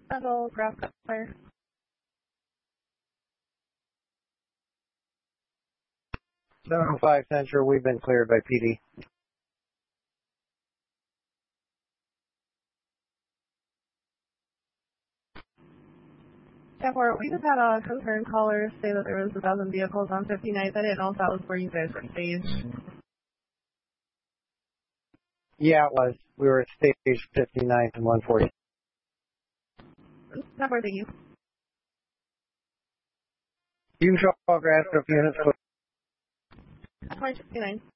Central, Graph Fire. 705 Central, we've been cleared by PD. Airport, we just had a concerned caller say that there was 1,000 vehicles on 59th. I didn't know if that was where you guys were staged. Yeah, it was. We were at stage 59th and 140. Airport, thank you. You can show all grass up units. Airport 59.